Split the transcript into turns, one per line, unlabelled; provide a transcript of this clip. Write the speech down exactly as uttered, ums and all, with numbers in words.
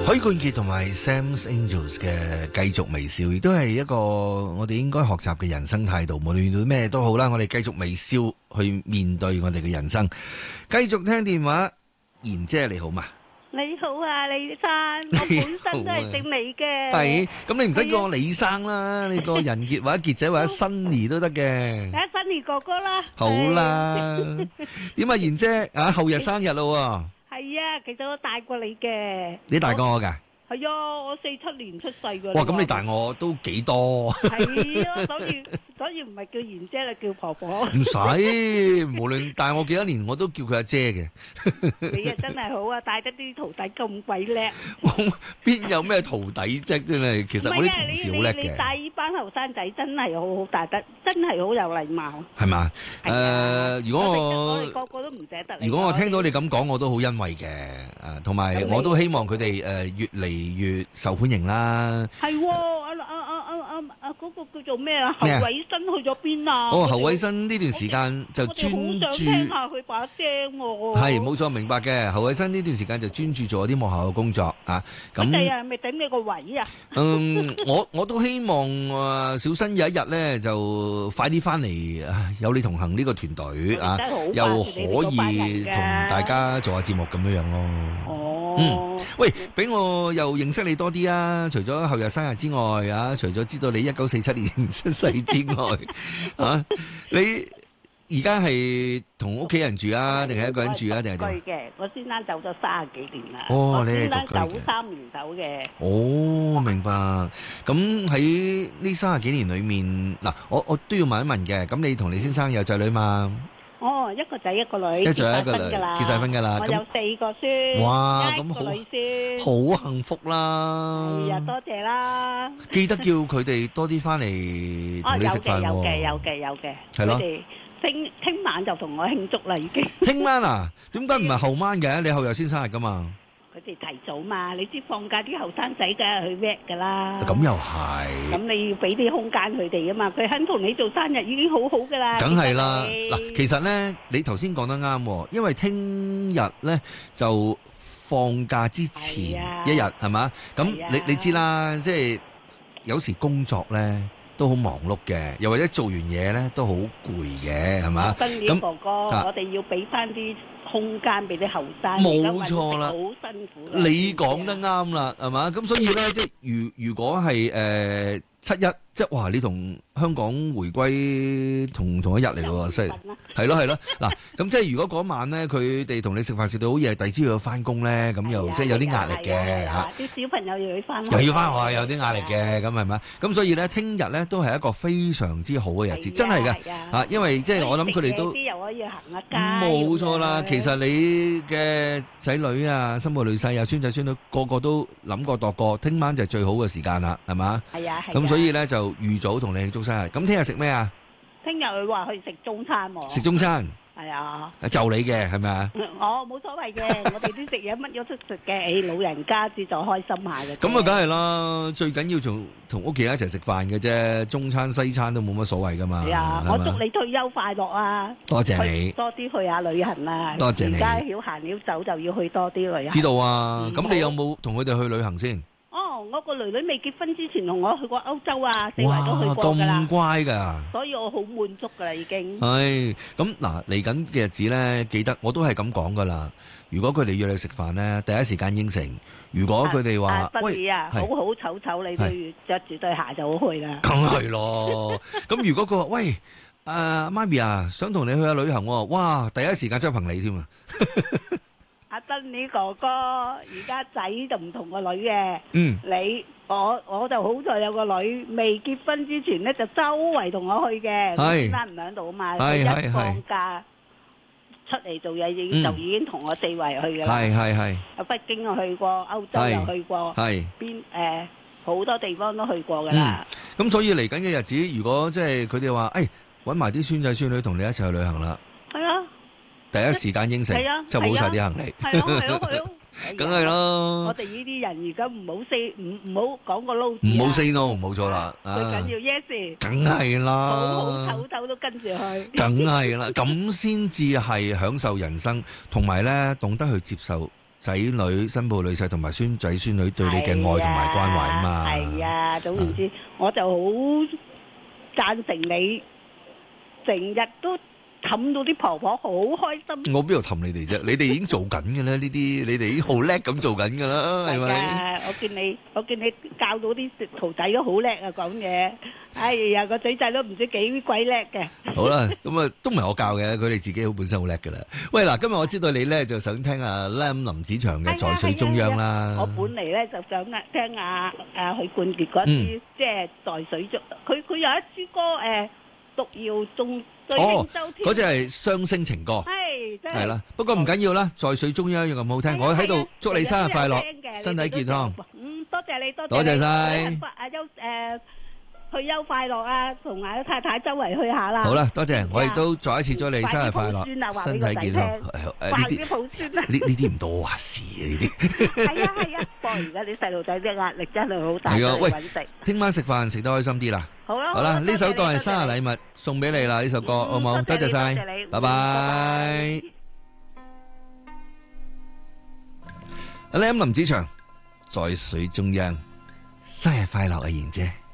許冠傑同埋 Sam Angels 嘅繼續微笑，亦都係一個我哋應該學習嘅人生態度。無論遇到咩都好啦，我哋繼續微笑去面對我哋嘅人生。繼續聽電話，賢姐你好嘛？
你好啊，李生，我本身都係姓李嘅。
係，咁你唔使叫我李生啦，你個仁傑或者傑仔或者 Sunny 都得嘅。
啊 Sunny 哥哥啦。
好啦，點啊賢姐啊，後日生日咯。
係啊，其實我大過你嘅。
你大過我㗎？
係啊，我四七年出世㗎。
哇，咁你大我都幾多？
係啊，所以所以唔係叫賢姐啦，叫婆婆。
唔使，無論大我幾多年，我都叫佢阿姐嘅。
你啊真係好啊，帶得啲徒弟咁鬼叻。
邊有咩徒弟啫？真係，其實我啲同事好叻嘅。
你帶呢班後生仔真係好好帶得，真係好有禮貌。
係嘛？誒，如果我
我哋個個都唔捨得你。
如果我聽到你咁講，我都好欣慰嘅。誒，同埋我都希望佢哋誒越嚟越受歡迎啦。
係喎，阿阿阿阿阿阿嗰個叫做咩啊？侯偉新去咗邊啊？
哦，侯偉新呢段時間就專注。
我哋好想聽下佢把聲喎。
係冇錯，明白嘅。侯偉新呢段時間就專注做啲幕後嘅工作啊。咁
你啊，咪頂你個位啊？
嗯，我我都希望誒小新有一日咧就快啲翻嚟，有你同行呢個團隊啊，又可以同大家做下節目咁樣樣咯。
哦，
嗯，喂，俾我又認識你多啲啊！除咗後日生日之外啊，除咗知道你一九四七年出世之外，啊，你而家係同屋企人住啊，定係一個人住啊，定係點？
獨居嘅，我先生走咗三十幾年啦。
哦，你係
獨居嘅。我先生九三年走嘅。
哦，明白。咁喺呢三十幾年裏面，嗱，我我都要問一問嘅。咁你同你先生有仔女嘛？
哦，一個仔一個女，
一仔一個女，結晒婚㗎啦。
我有四個孫，
哇，
一個女孫，
好幸福啦！
係啊，多謝啦。
記得叫佢哋多啲翻嚟同你食飯喎。
有嘅，有嘅，有嘅。
係咯。
佢哋聽聽晚就同我慶祝啦，已經。
聽晚啊？點解唔係後晚嘅？你後日先生日㗎嘛？
佢哋提早嘛，你知放假啲後生仔梗係去 work 噶啦。
咁又係。
咁你要俾啲空間佢哋啊嘛，佢肯同你做生日已經好好噶啦。
梗係啦，嗱，其實咧，你頭先講得啱，因為聽日咧就放假之前一日係嘛，咁你你知啦，即係有時工作咧都好忙碌嘅，又或者做完嘢咧都好攰嘅，係嘛？
咁哥哥，我哋要俾翻啲空間俾啲後生，
冇錯啦，
好辛苦。
你講得啱啦，係嘛？咁所以咧，即係如如果係誒七一，即係哇！你同香港回歸同同一日嚟嘅喎，即係係咯係咯。嗱，咁即係如果嗰晚咧，佢哋同你食飯食到好夜，第二朝又要翻工咧，咁又即係有啲壓力嘅嚇。
啲小朋友又要翻，
又要翻學，有啲壓力嘅，咁係咪？咁所以咧，聽日咧都係一個非常之好嘅日子，真係嘅嚇，因為即係我諗佢哋都
啲又可以行下街。
冇錯啦，其實你嘅仔女啊、新抱女婿啊、孫仔孫女個個都諗過度過，聽晚就係最好嘅時間啦，係嘛？係啊，係。咁所以咧就預早同你慶祝生日。咁聽日食咩啊？
聽日佢話去食中餐喎。食
中餐。係
啊。
就你嘅係咪啊？
我冇所謂嘅，我哋啲食嘢乜嘢都食嘅，誒老人家至就開心下嘅。
咁啊，梗係啦，最緊要同同屋企人一齊食飯嘅啫，中餐西餐都冇乜所謂噶嘛。係啊，
我祝你退休快樂啊！
多謝你，
多啲去下旅行啊！
多謝你。
而家曉行曉走就要去多啲旅行。
知道啊，咁你有冇同佢哋去旅行先？
哦，我個女女未結婚之前同我去過歐洲啊，四圍都去過㗎啦。
咁乖㗎！
所以我好滿足㗎啦，已經。
係咁嗱，嚟緊嘅日子咧，記得我都係咁講㗎啦。如果佢哋約你食飯咧，第一時間應承。如果佢哋話
喂，啊，好好醜醜，你都要着住對鞋就好去啦。
梗係咯。咁如果佢話喂，誒媽咪啊，想同你去下旅行喎，哇！第一時間執行李添啊！
阿珍妮哥哥，而家仔就唔同個女嘅。
嗯，
你我我就好在有個女，未結婚之前咧就周圍同我去嘅。係，先生唔喺度啊嘛，佢一放假出嚟做嘢已經就已經同我四圍去噶啦。係係係。啊，北京又去過，歐洲又去過，係邊誒好多地方都去過噶啦。
咁所以嚟緊嘅日子，如果即係佢哋話，誒搵埋啲孫仔孫女同你一齊去旅行啦。係啊。第一時間應承，就冇晒啲行李。係咯係咯係咯，梗係咯。我哋呢啲人而家唔好 say 唔唔好講個 no 字啊。唔好 say no，冇錯啦。最緊要 yes。梗係啦。好好醜醜都跟住去。梗係啦，咁先至係享受人生，同埋咧懂得去接受仔女、新抱女婿同埋孫仔孫女對你嘅愛同埋關懷啊嘛。
係啊，總言之，我就好贊成你，成日都氹到啲婆婆好開心。
我邊度氹你哋啫？你哋已經做緊嘅啦，呢啲你哋已經好叻咁做緊噶啦，係咪？
我見你，我見你教到啲徒弟都好叻啊，講嘢。哎呀，個仔仔都唔知幾鬼叻嘅。
好啦，咁啊都唔係我教嘅，佢哋自己好本身好叻噶啦。喂，嗱，今日我知道你咧就想聽阿 Lam 林子祥嘅《在水中央》啦。
我本嚟咧就想聽阿阿許冠傑嗰支，即係在水中。佢佢有一支歌誒，獨搖眾對輕舟天。
嗰隻係雙星情歌。
係，真係。
係啦，不過唔緊要啦，《在水中央》又咁好聽，我喺度祝你生日快樂，身體健康。
嗯，多謝你，多謝。
多謝晒。
阿休誒。退休快樂啊！同埋太太周圍去下啦。
好啦，多謝，我亦都再一次祝你生日快樂，身體健康。
快啲抱孫啊！
呢呢啲唔到我話事嘅呢啲。
係啊係啊，不過而家啲細路仔啲壓力真係好大。
係啊，喂，聽晚食飯食得開心啲啦。
好啦，
好啦，呢首當係生日禮物送俾你啦，呢首歌好冇？多謝晒，拜拜。阿 Lam 林子祥在水中央，生日快樂啊，賢姐。